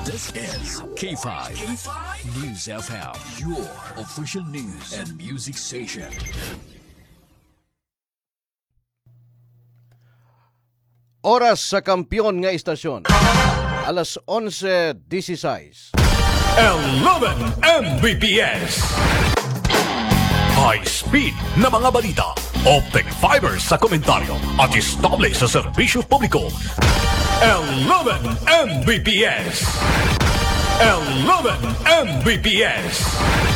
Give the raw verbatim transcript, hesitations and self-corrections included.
This is K five. K five News F M, your official news and music station. Oras sa kampiyon nga istasyon. Alas onse dieciséis. eleven M B P S. High speed na mga balita. Optic fiber sa komentaryo at estable sa serbisyo publiko. eleven M B P S. eleven M B P S.